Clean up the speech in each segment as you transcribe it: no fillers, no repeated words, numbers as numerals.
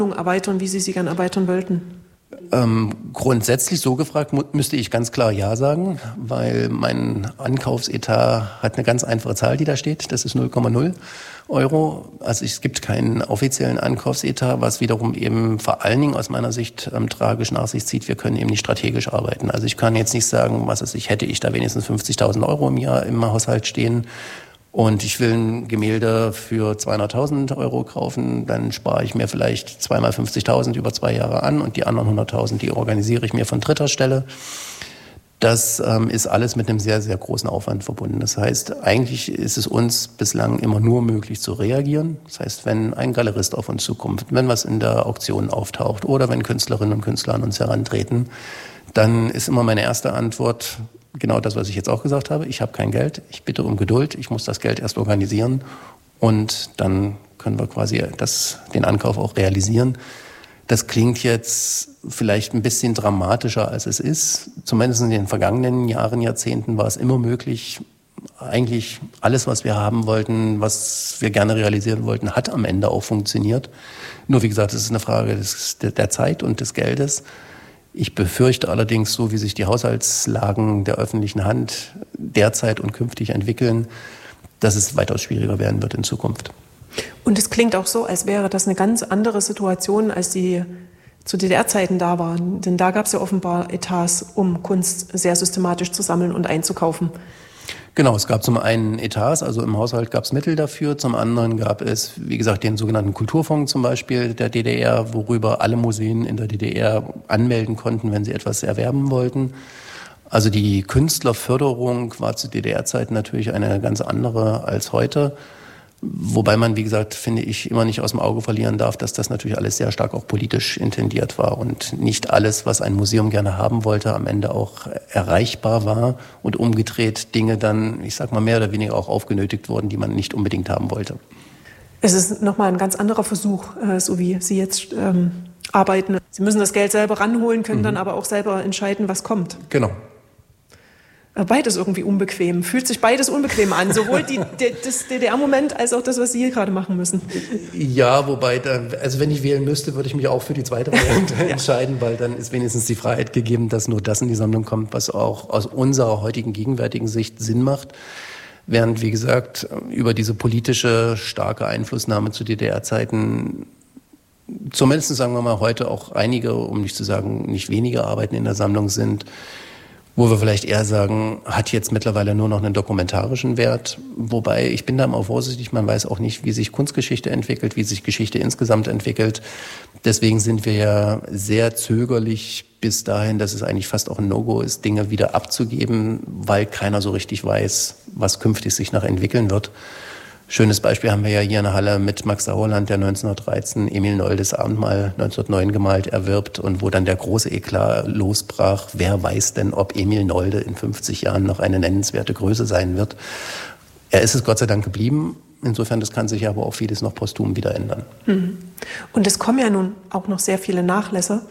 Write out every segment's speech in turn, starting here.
erweitern, wie Sie sie gern erweitern wollten? Grundsätzlich so gefragt müsste ich ganz klar Ja sagen, weil mein Ankaufsetat hat eine ganz einfache Zahl, die da steht. Das ist 0,0 Euro. Also es gibt keinen offiziellen Ankaufsetat, was wiederum eben vor allen Dingen aus meiner Sicht tragisch nach sich zieht. Wir können eben nicht strategisch arbeiten. Also ich kann jetzt nicht sagen, hätte ich da wenigstens 50.000 Euro im Jahr im Haushalt stehen. Und ich will ein Gemälde für 200.000 Euro kaufen, dann spare ich mir vielleicht zweimal 50.000 über 2 Jahre an und die anderen 100.000, die organisiere ich mir von dritter Stelle. Das ist alles mit einem sehr, sehr großen Aufwand verbunden. Das heißt, eigentlich ist es uns bislang immer nur möglich zu reagieren. Das heißt, wenn ein Galerist auf uns zukommt, wenn was in der Auktion auftaucht oder wenn Künstlerinnen und Künstler an uns herantreten, dann ist immer meine erste Antwort genau das, was ich jetzt auch gesagt habe. Ich habe kein Geld, ich bitte um Geduld, ich muss das Geld erst organisieren und dann können wir quasi den Ankauf auch realisieren. Das klingt jetzt vielleicht ein bisschen dramatischer, als es ist. Zumindest in den vergangenen Jahren, Jahrzehnten war es immer möglich. Eigentlich alles, was wir haben wollten, was wir gerne realisieren wollten, hat am Ende auch funktioniert. Nur wie gesagt, es ist eine Frage der Zeit und des Geldes. Ich befürchte allerdings, so wie sich die Haushaltslagen der öffentlichen Hand derzeit und künftig entwickeln, dass es weitaus schwieriger werden wird in Zukunft. Und es klingt auch so, als wäre das eine ganz andere Situation, als die zu DDR-Zeiten da waren. Denn da gab es ja offenbar Etats, um Kunst sehr systematisch zu sammeln und einzukaufen. Genau, es gab zum einen Etats, also im Haushalt gab es Mittel dafür. Zum anderen gab es, wie gesagt, den sogenannten Kulturfonds zum Beispiel der DDR, worüber alle Museen in der DDR anmelden konnten, wenn sie etwas erwerben wollten. Also die Künstlerförderung war zu DDR-Zeiten natürlich eine ganz andere als heute. Wobei man, wie gesagt, finde ich, immer nicht aus dem Auge verlieren darf, dass das natürlich alles sehr stark auch politisch intendiert war und nicht alles, was ein Museum gerne haben wollte, am Ende auch erreichbar war und umgedreht Dinge dann, ich sag mal, mehr oder weniger auch aufgenötigt wurden, die man nicht unbedingt haben wollte. Es ist nochmal ein ganz anderer Versuch, so wie Sie jetzt arbeiten. Sie müssen das Geld selber ranholen, können dann aber auch selber entscheiden, was kommt. Genau. Beides irgendwie unbequem. Fühlt sich beides unbequem an. Sowohl das DDR-Moment als auch das, was Sie hier gerade machen müssen. Ja, wobei, also wenn ich wählen müsste, würde ich mich auch für die zweite Variante entscheiden, weil dann ist wenigstens die Freiheit gegeben, dass nur das in die Sammlung kommt, was auch aus unserer heutigen gegenwärtigen Sicht Sinn macht. Während, wie gesagt, über diese politische starke Einflussnahme zu DDR-Zeiten zumindest, sagen wir mal, heute auch einige, um nicht zu sagen, nicht wenige Arbeiten in der Sammlung sind, wo wir vielleicht eher sagen, hat jetzt mittlerweile nur noch einen dokumentarischen Wert. Wobei, ich bin da immer vorsichtig, man weiß auch nicht, wie sich Kunstgeschichte entwickelt, wie sich Geschichte insgesamt entwickelt. Deswegen sind wir ja sehr zögerlich bis dahin, dass es eigentlich fast auch ein No-Go ist, Dinge wieder abzugeben, weil keiner so richtig weiß, was künftig sich noch entwickeln wird. Schönes Beispiel haben wir ja hier in der Halle mit Max Sauerland, der 1913 Emil Noldes Abendmahl 1909 gemalt erwirbt und wo dann der große Eklat losbrach. Wer weiß denn, ob Emil Nolde in 50 Jahren noch eine nennenswerte Größe sein wird? Er ist es Gott sei Dank geblieben. Insofern, das kann sich aber auch vieles noch posthum wieder ändern. Und es kommen ja nun auch noch sehr viele Nachlässe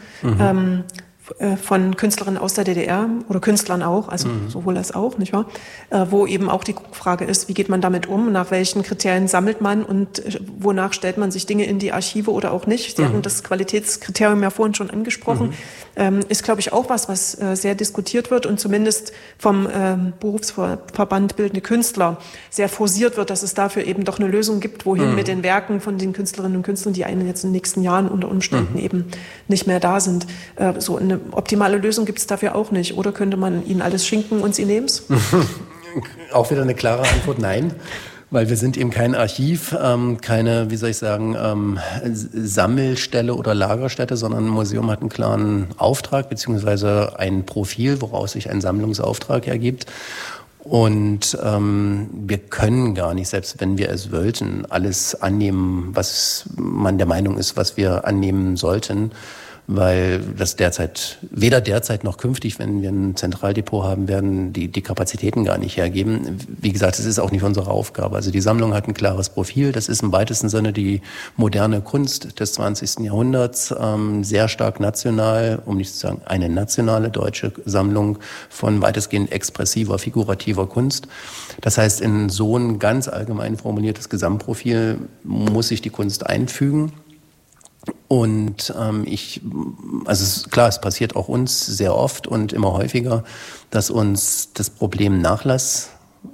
von Künstlerinnen aus der DDR oder Künstlern auch, also sowohl als auch, nicht wahr? Wo eben auch die Frage ist, wie geht man damit um, nach welchen Kriterien sammelt man und wonach stellt man sich Dinge in die Archive oder auch nicht. Sie hatten das Qualitätskriterium ja vorhin schon angesprochen. Ist, glaube ich, auch was sehr diskutiert wird und zumindest vom Berufsverband Bildende Künstler sehr forciert wird, dass es dafür eben doch eine Lösung gibt, wohin mit den Werken von den Künstlerinnen und Künstlern, die einen jetzt in den nächsten Jahren unter Umständen eben nicht mehr da sind. So eine optimale Lösung gibt es dafür auch nicht. Oder könnte man ihnen alles schinken und sie nehmen's? Auch wieder eine klare Antwort, nein. Weil wir sind eben kein Archiv, keine, wie soll ich sagen, Sammelstelle oder Lagerstätte, sondern ein Museum hat einen klaren Auftrag beziehungsweise ein Profil, woraus sich ein Sammlungsauftrag ergibt. Und wir können gar nicht, selbst wenn wir es wollten, alles annehmen, was man der Meinung ist, was wir annehmen sollten. Weil das weder derzeit noch künftig, wenn wir ein Zentraldepot haben werden, die Kapazitäten gar nicht hergeben. Wie gesagt, es ist auch nicht unsere Aufgabe. Also die Sammlung hat ein klares Profil. Das ist im weitesten Sinne die moderne Kunst des 20. Jahrhunderts, sehr stark national, um nicht zu sagen eine nationale deutsche Sammlung von weitestgehend expressiver, figurativer Kunst. Das heißt, in so ein ganz allgemein formuliertes Gesamtprofil muss sich die Kunst einfügen. Und klar, es passiert auch uns sehr oft und immer häufiger, dass uns das Problem Nachlass,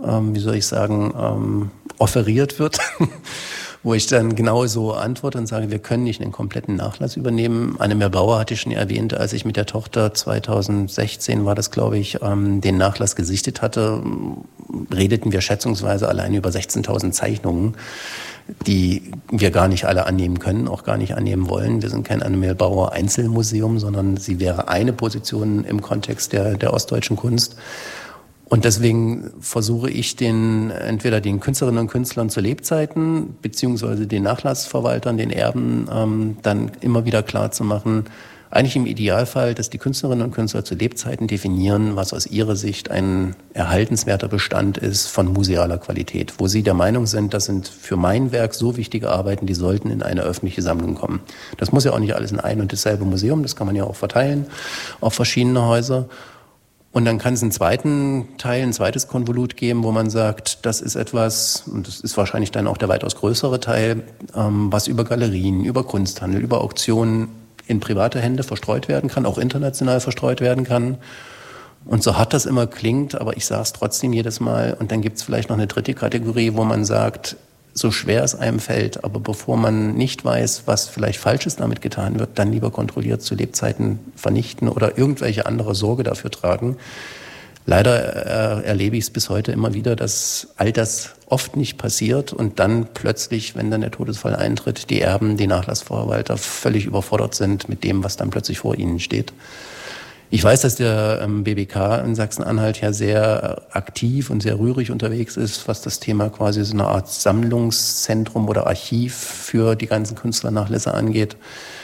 offeriert wird, wo ich dann genauso antworte und sage, wir können nicht einen kompletten Nachlass übernehmen. Annemir Bauer hatte ich schon erwähnt, als ich mit der Tochter 2016 war das, glaube ich, den Nachlass gesichtet hatte, redeten wir schätzungsweise allein über 16.000 Zeichnungen, die wir gar nicht alle annehmen können, auch gar nicht annehmen wollen. Wir sind kein Annemir Bauer Einzelmuseum, sondern sie wäre eine Position im Kontext der ostdeutschen Kunst. Und deswegen versuche ich entweder den Künstlerinnen und Künstlern zu Lebzeiten, beziehungsweise den Nachlassverwaltern, den Erben, dann immer wieder klar zu machen, eigentlich im Idealfall, dass die Künstlerinnen und Künstler zu Lebzeiten definieren, was aus ihrer Sicht ein erhaltenswerter Bestand ist von musealer Qualität, wo sie der Meinung sind, das sind für mein Werk so wichtige Arbeiten, die sollten in eine öffentliche Sammlung kommen. Das muss ja auch nicht alles in ein und dasselbe Museum, das kann man ja auch verteilen auf verschiedene Häuser. Und dann kann es einen zweiten Teil, ein zweites Konvolut geben, wo man sagt, das ist etwas, und das ist wahrscheinlich dann auch der weitaus größere Teil, was über Galerien, über Kunsthandel, über Auktionen in private Hände verstreut werden kann, auch international verstreut werden kann. Und so hart das immer klingt, aber ich sage es trotzdem jedes Mal. Und dann gibt es vielleicht noch eine dritte Kategorie, wo man sagt, so schwer es einem fällt, aber bevor man nicht weiß, was vielleicht Falsches damit getan wird, dann lieber kontrolliert zu Lebzeiten vernichten oder irgendwelche andere Sorge dafür tragen. Leider erlebe ich es bis heute immer wieder, dass all das oft nicht passiert und dann plötzlich, wenn dann der Todesfall eintritt, die Erben, die Nachlassverwalter völlig überfordert sind mit dem, was dann plötzlich vor ihnen steht. Ich weiß, dass der BBK in Sachsen-Anhalt ja sehr aktiv und sehr rührig unterwegs ist, was das Thema quasi so eine Art Sammlungszentrum oder Archiv für die ganzen Künstlernachlässe angeht.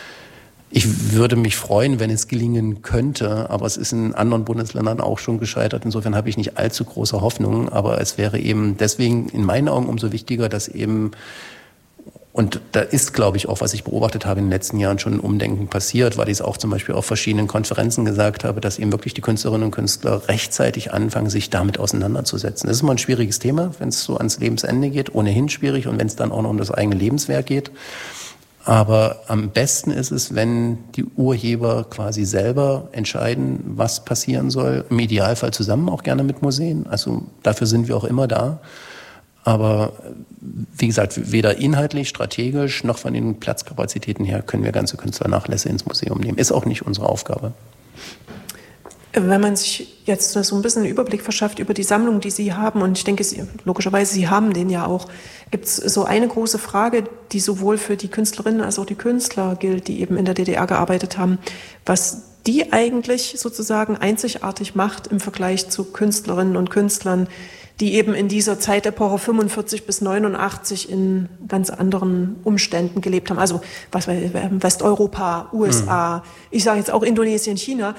Ich würde mich freuen, wenn es gelingen könnte, aber es ist in anderen Bundesländern auch schon gescheitert. Insofern habe ich nicht allzu große Hoffnung, aber es wäre eben deswegen in meinen Augen umso wichtiger, dass eben, und da ist, glaube ich, auch, was ich beobachtet habe in den letzten Jahren, schon ein Umdenken passiert, weil ich es auch zum Beispiel auf verschiedenen Konferenzen gesagt habe, dass eben wirklich die Künstlerinnen und Künstler rechtzeitig anfangen, sich damit auseinanderzusetzen. Das ist immer ein schwieriges Thema, wenn es so ans Lebensende geht, ohnehin schwierig und wenn es dann auch noch um das eigene Lebenswerk geht. Aber am besten ist es, wenn die Urheber quasi selber entscheiden, was passieren soll. Im Idealfall zusammen, auch gerne mit Museen. Also dafür sind wir auch immer da. Aber wie gesagt, weder inhaltlich, strategisch noch von den Platzkapazitäten her können wir ganze Künstlernachlässe ins Museum nehmen. Ist auch nicht unsere Aufgabe. Wenn man sich jetzt so ein bisschen einen Überblick verschafft über die Sammlung, die Sie haben, und ich denke, logischerweise, Sie haben den ja auch, gibt es so eine große Frage, die sowohl für die Künstlerinnen als auch die Künstler gilt, die eben in der DDR gearbeitet haben, was die eigentlich sozusagen einzigartig macht im Vergleich zu Künstlerinnen und Künstlern, die eben in dieser Zeitepoche 45 bis 89 in ganz anderen Umständen gelebt haben. Also was Westeuropa, USA, ich sage jetzt auch Indonesien, China.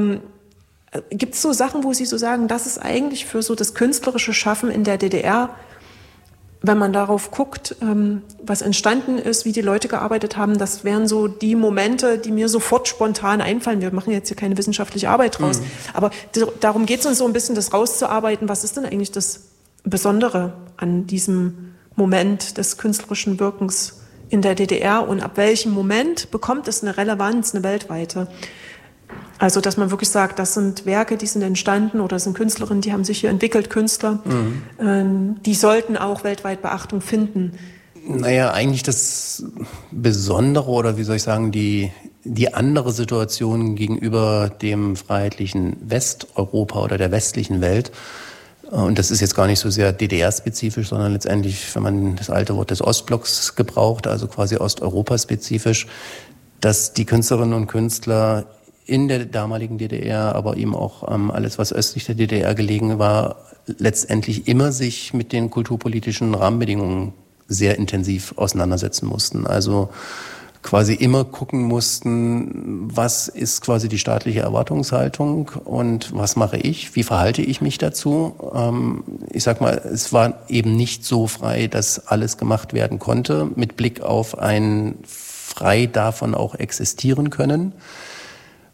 Gibt es so Sachen, wo Sie so sagen, das ist eigentlich für so das künstlerische Schaffen in der DDR, wenn man darauf guckt, was entstanden ist, wie die Leute gearbeitet haben, das wären so die Momente, die mir sofort spontan einfallen. Wir machen jetzt hier keine wissenschaftliche Arbeit draus. Aber darum geht es uns so ein bisschen, das rauszuarbeiten. Was ist denn eigentlich das Besondere an diesem Moment des künstlerischen Wirkens in der DDR und ab welchem Moment bekommt es eine Relevanz, eine weltweite? Also, dass man wirklich sagt, das sind Werke, die sind entstanden oder das sind Künstlerinnen, die haben sich hier entwickelt, Künstler, die sollten auch weltweit Beachtung finden. Naja, eigentlich das Besondere oder wie soll ich sagen, die andere Situation gegenüber dem freiheitlichen Westeuropa oder der westlichen Welt. Und das ist jetzt gar nicht so sehr DDR-spezifisch, sondern letztendlich, wenn man das alte Wort des Ostblocks gebraucht, also quasi Osteuropa-spezifisch, dass die Künstlerinnen und Künstler in der damaligen DDR, aber eben auch alles, was östlich der DDR gelegen war, letztendlich immer sich mit den kulturpolitischen Rahmenbedingungen sehr intensiv auseinandersetzen mussten. Also quasi immer gucken mussten, was ist quasi die staatliche Erwartungshaltung und was mache ich, wie verhalte ich mich dazu. Ich sag mal, es war eben nicht so frei, dass alles gemacht werden konnte, mit Blick auf ein frei davon auch existieren können.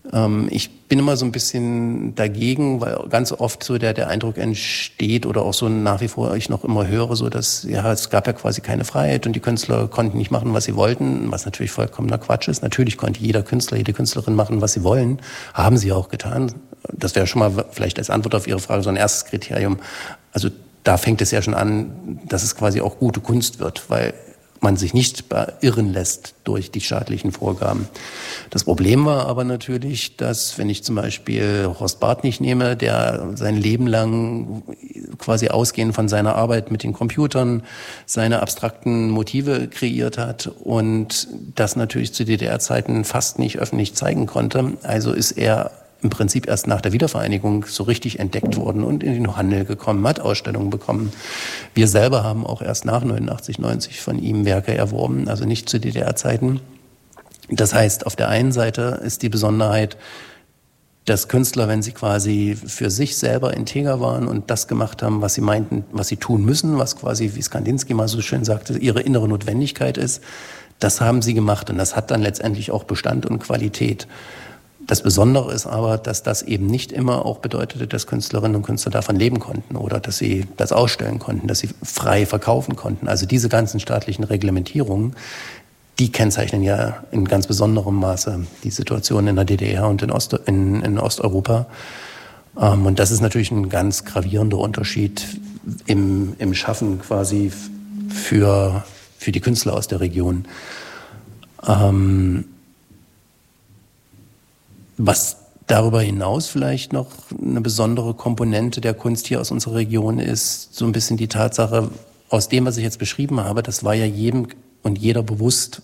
Ich bin immer so ein bisschen dagegen, weil ganz oft so der Eindruck entsteht oder auch so nach wie vor ich noch immer höre, so dass es gab ja quasi keine Freiheit und die Künstler konnten nicht machen, was sie wollten, was natürlich vollkommener Quatsch ist. Natürlich konnte jeder Künstler, jede Künstlerin machen, was sie wollen, haben sie auch getan. Das wäre schon mal vielleicht als Antwort auf Ihre Frage so ein erstes Kriterium. Also da fängt es ja schon an, dass es quasi auch gute Kunst wird, weil man sich nicht beirren lässt durch die staatlichen Vorgaben. Das Problem war aber natürlich, dass, wenn ich zum Beispiel Horst Bartnig nehme, der sein Leben lang quasi ausgehend von seiner Arbeit mit den Computern seine abstrakten Motive kreiert hat und das natürlich zu DDR-Zeiten fast nicht öffentlich zeigen konnte. Also ist er im Prinzip erst nach der Wiedervereinigung so richtig entdeckt worden und in den Handel gekommen, hat Ausstellungen bekommen. Wir selber haben auch erst nach 89, 90 von ihm Werke erworben, also nicht zu DDR-Zeiten. Das heißt, auf der einen Seite ist die Besonderheit, dass Künstler, wenn sie quasi für sich selber integer waren und das gemacht haben, was sie meinten, was sie tun müssen, was quasi, wie Kandinsky mal so schön sagte, ihre innere Notwendigkeit ist, das haben sie gemacht und das hat dann letztendlich auch Bestand und Qualität. Das Besondere ist aber, dass das eben nicht immer auch bedeutete, dass Künstlerinnen und Künstler davon leben konnten oder dass sie das ausstellen konnten, dass sie frei verkaufen konnten. Also diese ganzen staatlichen Reglementierungen, die kennzeichnen ja in ganz besonderem Maße die Situation in der DDR und in Osteuropa. Und das ist natürlich ein ganz gravierender Unterschied im Schaffen quasi für die Künstler aus der Region. Was darüber hinaus vielleicht noch eine besondere Komponente der Kunst hier aus unserer Region ist, so ein bisschen die Tatsache, aus dem, was ich jetzt beschrieben habe, das war ja jedem und jeder bewusst,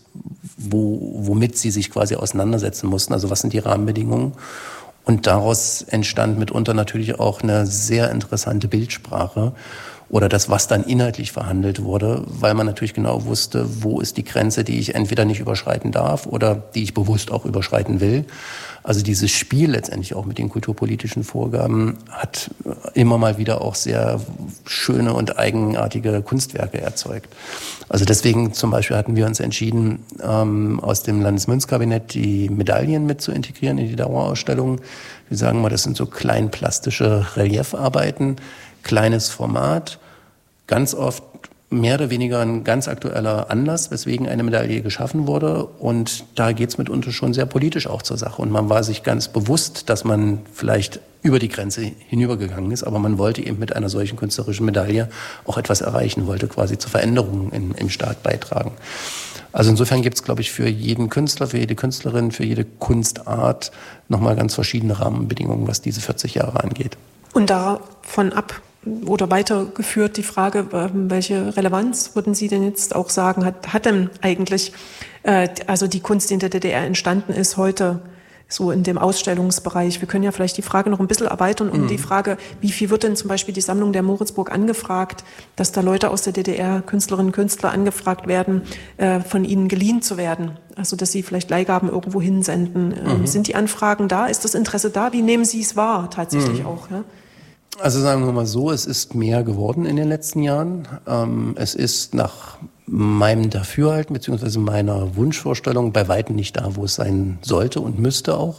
womit sie sich quasi auseinandersetzen mussten. Also was sind die Rahmenbedingungen? Und daraus entstand mitunter natürlich auch eine sehr interessante Bildsprache oder das, was dann inhaltlich verhandelt wurde, weil man natürlich genau wusste, wo ist die Grenze, die ich entweder nicht überschreiten darf oder die ich bewusst auch überschreiten will. Also dieses Spiel letztendlich auch mit den kulturpolitischen Vorgaben hat immer mal wieder auch sehr schöne und eigenartige Kunstwerke erzeugt. Also deswegen zum Beispiel hatten wir uns entschieden, aus dem Landesmünzkabinett die Medaillen mit zu integrieren in die Dauerausstellung. Wir sagen mal, das sind so kleinplastische Reliefarbeiten, kleines Format, ganz oft mehr oder weniger ein ganz aktueller Anlass, weswegen eine Medaille geschaffen wurde. Und da geht es mitunter schon sehr politisch auch zur Sache. Und man war sich ganz bewusst, dass man vielleicht über die Grenze hinübergegangen ist, aber man wollte eben mit einer solchen künstlerischen Medaille auch etwas erreichen, wollte quasi zur Veränderung im Staat beitragen. Also insofern gibt es, glaube ich, für jeden Künstler, für jede Künstlerin, für jede Kunstart nochmal ganz verschiedene Rahmenbedingungen, was diese 40 Jahre angeht. Und davon ab oder weitergeführt die Frage, welche Relevanz würden Sie denn jetzt auch sagen, hat denn eigentlich also die Kunst, die in der DDR entstanden ist, heute so in dem Ausstellungsbereich? Wir können ja vielleicht die Frage noch ein bisschen erweitern um die Frage, wie viel wird denn zum Beispiel die Sammlung der Moritzburg angefragt, dass da Leute aus der DDR, Künstlerinnen und Künstler angefragt werden, von ihnen geliehen zu werden? Also dass sie vielleicht Leihgaben irgendwo hinsenden. Sind die Anfragen da? Ist das Interesse da? Wie nehmen Sie es wahr tatsächlich auch? Ja? Also sagen wir mal so, es ist mehr geworden in den letzten Jahren. Es ist nach meinem Dafürhalten bzw. meiner Wunschvorstellung bei weitem nicht da, wo es sein sollte und müsste auch.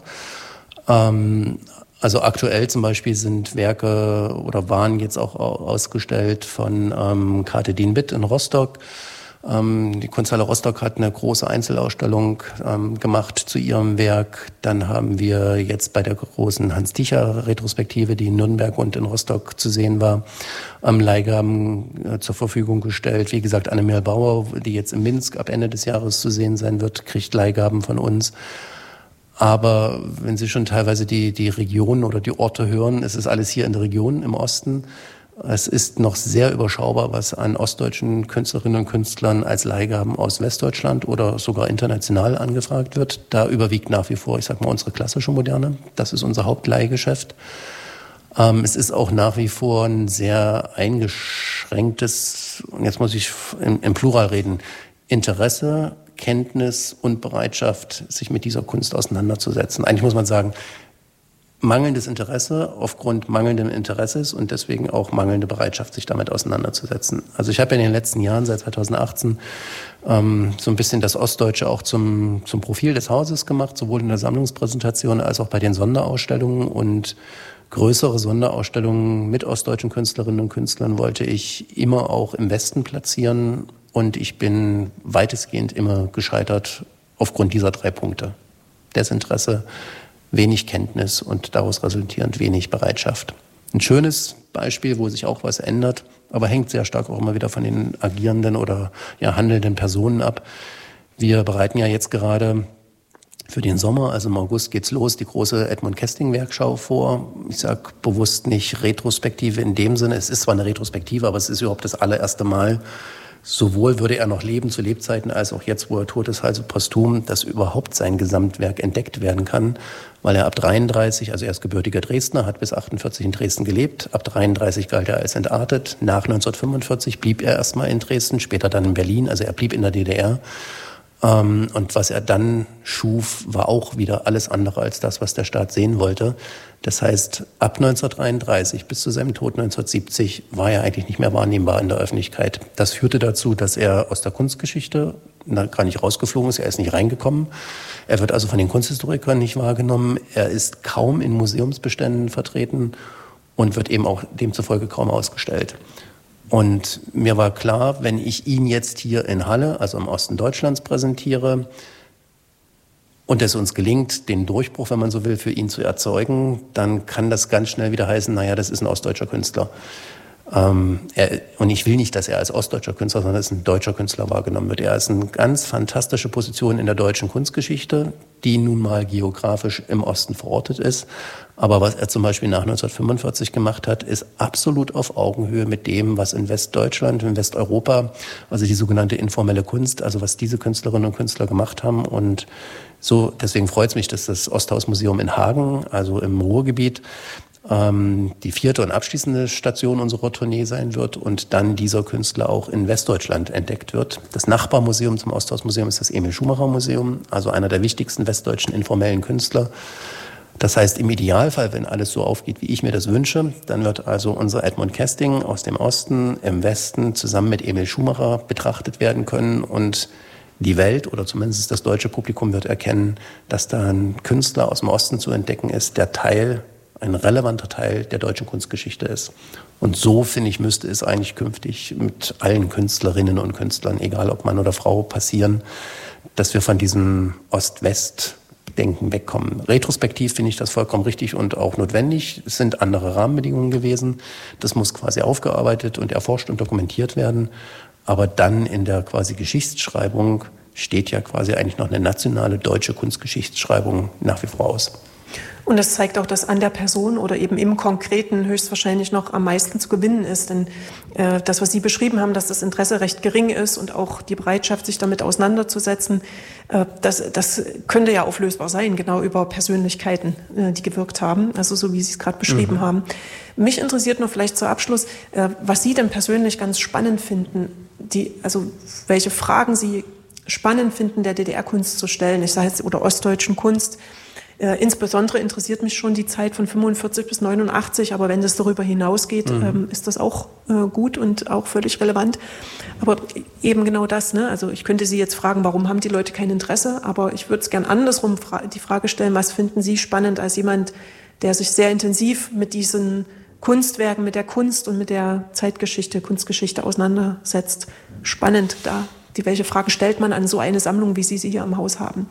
Also aktuell zum Beispiel sind Werke oder waren jetzt auch ausgestellt von Kate Dien-Witt in Rostock. Die Kunsthalle Rostock hat eine große Einzelausstellung gemacht zu ihrem Werk. Dann haben wir jetzt bei der großen Hans-Ticher-Retrospektive, die in Nürnberg und in Rostock zu sehen war, Leihgaben zur Verfügung gestellt. Wie gesagt, Annemel Bauer, die jetzt in Minsk ab Ende des Jahres zu sehen sein wird, kriegt Leihgaben von uns. Aber wenn Sie schon teilweise die Regionen oder die Orte hören, es ist alles hier in der Region im Osten. Es ist noch sehr überschaubar, was an ostdeutschen Künstlerinnen und Künstlern als Leihgaben aus Westdeutschland oder sogar international angefragt wird. Da überwiegt nach wie vor, ich sag mal, unsere klassische Moderne. Das ist unser Hauptleihgeschäft. Es ist auch nach wie vor ein sehr eingeschränktes, und jetzt muss ich im Plural reden, Interesse, Kenntnis und Bereitschaft, sich mit dieser Kunst auseinanderzusetzen. Eigentlich muss man sagen, mangelndes Interesse aufgrund mangelndem Interesses und deswegen auch mangelnde Bereitschaft, sich damit auseinanderzusetzen. Also ich habe in den letzten Jahren, seit 2018, so ein bisschen das Ostdeutsche auch zum Profil des Hauses gemacht, sowohl in der Sammlungspräsentation als auch bei den Sonderausstellungen. Und größere Sonderausstellungen mit ostdeutschen Künstlerinnen und Künstlern wollte ich immer auch im Westen platzieren. Und ich bin weitestgehend immer gescheitert aufgrund dieser 3 Punkte. Desinteresse, wenig Kenntnis und daraus resultierend wenig Bereitschaft. Ein schönes Beispiel, wo sich auch was ändert, aber hängt sehr stark auch immer wieder von den agierenden oder handelnden Personen ab. Wir bereiten ja jetzt gerade für den Sommer, also im August geht's los, die große Edmund Kesting-Werkschau vor. Ich sage bewusst nicht Retrospektive in dem Sinne. Es ist zwar eine Retrospektive, aber es ist überhaupt das allererste Mal, sowohl würde er noch leben zu Lebzeiten, als auch jetzt, wo er tot ist, also posthum, dass überhaupt sein Gesamtwerk entdeckt werden kann, weil er ab 33, also er ist gebürtiger Dresdner, hat bis 48 in Dresden gelebt, ab 33 galt er als entartet, nach 1945 blieb er erstmal in Dresden, später dann in Berlin, also er blieb in der DDR. Und was er dann schuf, war auch wieder alles andere als das, was der Staat sehen wollte. Das heißt, ab 1933 bis zu seinem Tod 1970 war er eigentlich nicht mehr wahrnehmbar in der Öffentlichkeit. Das führte dazu, dass er aus der Kunstgeschichte gar nicht rausgeflogen ist. Er ist nicht reingekommen. Er wird also von den Kunsthistorikern nicht wahrgenommen. Er ist kaum in Museumsbeständen vertreten und wird eben auch demzufolge kaum ausgestellt. Und mir war klar, wenn ich ihn jetzt hier in Halle, also im Osten Deutschlands, präsentiere und es uns gelingt, den Durchbruch, wenn man so will, für ihn zu erzeugen, dann kann das ganz schnell wieder heißen, naja, das ist ein ostdeutscher Künstler. Und ich will nicht, dass er als ostdeutscher Künstler, sondern als ein deutscher Künstler wahrgenommen wird. Er ist eine ganz fantastische Position in der deutschen Kunstgeschichte, die nun mal geografisch im Osten verortet ist. Aber was er zum Beispiel nach 1945 gemacht hat, ist absolut auf Augenhöhe mit dem, was in Westdeutschland, in Westeuropa, also die sogenannte informelle Kunst, also was diese Künstlerinnen und Künstler gemacht haben. Und so, deswegen freut es mich, dass das Osthaus-Museum in Hagen, also im Ruhrgebiet, die 4. und abschließende Station unserer Tournee sein wird und dann dieser Künstler auch in Westdeutschland entdeckt wird. Das Nachbarmuseum zum Osthaus-Museum ist das Emil-Schumacher-Museum, also einer der wichtigsten westdeutschen informellen Künstler. Das heißt, im Idealfall, wenn alles so aufgeht, wie ich mir das wünsche, dann wird also unser Edmund Kesting aus dem Osten im Westen zusammen mit Emil Schumacher betrachtet werden können und die Welt oder zumindest das deutsche Publikum wird erkennen, dass da ein Künstler aus dem Osten zu entdecken ist, der ein relevanter Teil der deutschen Kunstgeschichte ist. Und so, finde ich, müsste es eigentlich künftig mit allen Künstlerinnen und Künstlern, egal ob Mann oder Frau, passieren, dass wir von diesem Ost-West-Denken wegkommen. Retrospektiv finde ich das vollkommen richtig und auch notwendig. Es sind andere Rahmenbedingungen gewesen. Das muss quasi aufgearbeitet und erforscht und dokumentiert werden. Aber dann in der quasi Geschichtsschreibung steht ja quasi eigentlich noch eine nationale deutsche Kunstgeschichtsschreibung nach wie vor aus. Und das zeigt auch, dass an der Person oder eben im Konkreten höchstwahrscheinlich noch am meisten zu gewinnen ist. Denn das, was Sie beschrieben haben, dass das Interesse recht gering ist und auch die Bereitschaft, sich damit auseinanderzusetzen, das könnte ja auflösbar sein, genau über Persönlichkeiten, die gewirkt haben, also so wie Sie es gerade beschrieben haben. Mich interessiert noch vielleicht zu Abschluss, was Sie denn persönlich ganz spannend finden, also welche Fragen Sie spannend finden, der DDR-Kunst zu stellen, ich sage jetzt, oder ostdeutschen Kunst. Insbesondere interessiert mich schon die Zeit von 45 bis 89, aber wenn das darüber hinausgeht, ist das auch gut und auch völlig relevant. Aber eben genau das, ne? Also ich könnte Sie jetzt fragen, warum haben die Leute kein Interesse? Aber ich würde es gern andersrum die Frage stellen, was finden Sie spannend als jemand, der sich sehr intensiv mit diesen Kunstwerken, mit der Kunst und mit der Zeitgeschichte, Kunstgeschichte auseinandersetzt? Spannend da. Welche Fragen stellt man an so eine Sammlung, wie Sie sie hier im Haus haben?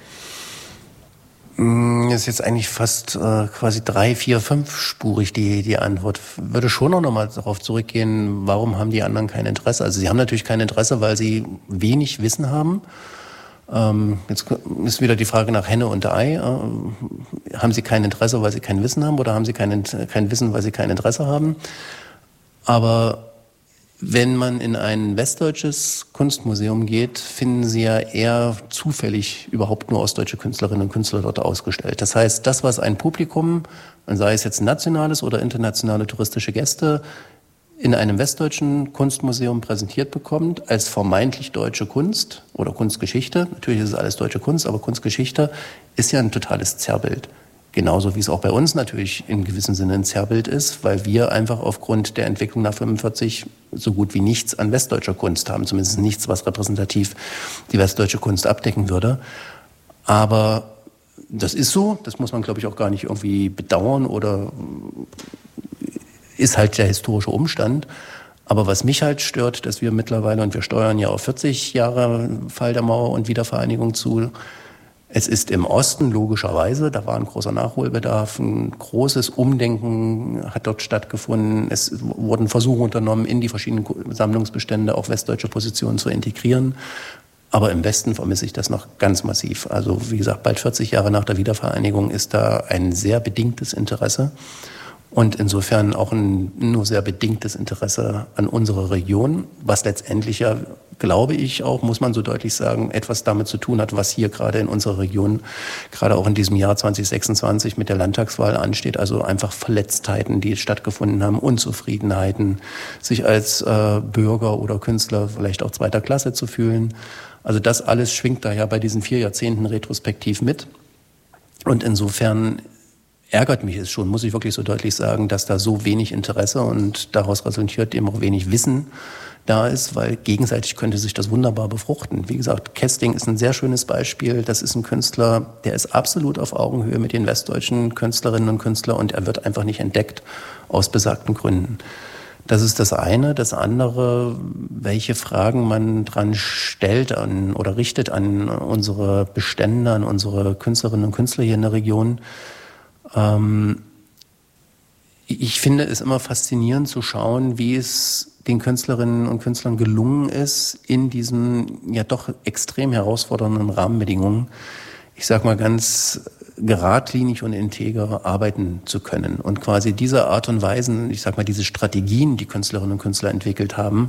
Das ist jetzt eigentlich fast quasi 3, 4, 5-spurig die Antwort. Würde schon noch mal darauf zurückgehen, warum haben die anderen kein Interesse? Also sie haben natürlich kein Interesse, weil sie wenig Wissen haben. Jetzt ist wieder die Frage nach Henne und Ei. Haben sie kein Interesse, weil sie kein Wissen haben, oder haben sie kein Wissen, weil sie kein Interesse haben? Aber wenn man in ein westdeutsches Kunstmuseum geht, finden Sie ja eher zufällig überhaupt nur ostdeutsche Künstlerinnen und Künstler dort ausgestellt. Das heißt, das, was ein Publikum, sei es jetzt nationales oder internationale touristische Gäste, in einem westdeutschen Kunstmuseum präsentiert bekommt, als vermeintlich deutsche Kunst oder Kunstgeschichte, natürlich ist es alles deutsche Kunst, aber Kunstgeschichte ist ja ein totales Zerrbild. Genauso wie es auch bei uns natürlich in gewissem Sinne ein Zerrbild ist, weil wir einfach aufgrund der Entwicklung nach 45 so gut wie nichts an westdeutscher Kunst haben. Zumindest nichts, was repräsentativ die westdeutsche Kunst abdecken würde. Aber das ist so, das muss man, glaube ich, auch gar nicht irgendwie bedauern oder ist halt der historische Umstand. Aber was mich halt stört, dass wir mittlerweile, und wir steuern ja auf 40 Jahre Fall der Mauer und Wiedervereinigung zu, es ist im Osten logischerweise, da war ein großer Nachholbedarf, ein großes Umdenken hat dort stattgefunden. Es wurden Versuche unternommen, in die verschiedenen Sammlungsbestände auch westdeutsche Positionen zu integrieren. Aber im Westen vermisse ich das noch ganz massiv. Also wie gesagt, bald 40 Jahre nach der Wiedervereinigung ist da ein sehr bedingtes Interesse. Und insofern auch ein nur sehr bedingtes Interesse an unserer Region, was letztendlich ja, glaube ich auch, muss man so deutlich sagen, etwas damit zu tun hat, was hier gerade in unserer Region, gerade auch in diesem Jahr 2026 mit der Landtagswahl ansteht. Also einfach Verletztheiten, die stattgefunden haben, Unzufriedenheiten, sich als Bürger oder Künstler vielleicht auch zweiter Klasse zu fühlen. Also das alles schwingt da ja bei diesen 4 Jahrzehnten retrospektiv mit. Und insofern ärgert mich es schon, muss ich wirklich so deutlich sagen, dass da so wenig Interesse und daraus resultiert eben auch wenig Wissen da ist, weil gegenseitig könnte sich das wunderbar befruchten. Wie gesagt, Kesting ist ein sehr schönes Beispiel. Das ist ein Künstler, der ist absolut auf Augenhöhe mit den westdeutschen Künstlerinnen und Künstlern und er wird einfach nicht entdeckt aus besagten Gründen. Das ist das eine. Das andere, welche Fragen man dran stellt oder richtet an unsere Bestände, an unsere Künstlerinnen und Künstler hier in der Region. Ich finde es immer faszinierend zu schauen, wie es den Künstlerinnen und Künstlern gelungen ist, in diesen ja doch extrem herausfordernden Rahmenbedingungen, ich sag mal ganz geradlinig und integer arbeiten zu können. Und quasi diese Art und Weisen, ich sag mal diese Strategien, die Künstlerinnen und Künstler entwickelt haben,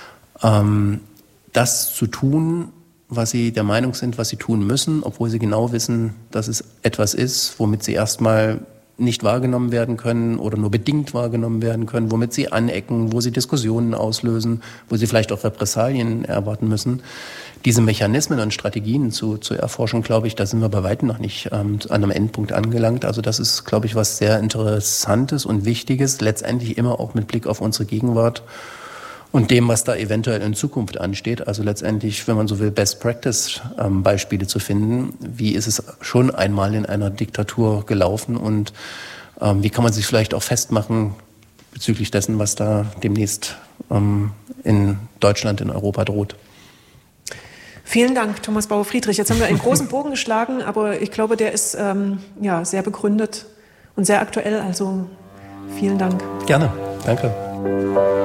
das zu tun, was sie der Meinung sind, was sie tun müssen, obwohl sie genau wissen, dass es etwas ist, womit sie erstmal nicht wahrgenommen werden können oder nur bedingt wahrgenommen werden können, womit sie anecken, wo sie Diskussionen auslösen, wo sie vielleicht auch Repressalien erwarten müssen. Diese Mechanismen und Strategien zu erforschen, glaube ich, da sind wir bei weitem noch nicht an einem Endpunkt angelangt. Also das ist, glaube ich, was sehr Interessantes und Wichtiges, letztendlich immer auch mit Blick auf unsere Gegenwart und dem, was da eventuell in Zukunft ansteht. Also letztendlich, wenn man so will, Best-Practice-Beispiele zu finden. Wie ist es schon einmal in einer Diktatur gelaufen und wie kann man sich vielleicht auch festmachen bezüglich dessen, was da demnächst in Deutschland, in Europa droht. Vielen Dank, Thomas Bauer-Friedrich. Jetzt haben wir einen großen Bogen geschlagen, aber ich glaube, der ist sehr begründet und sehr aktuell. Also vielen Dank. Gerne, danke.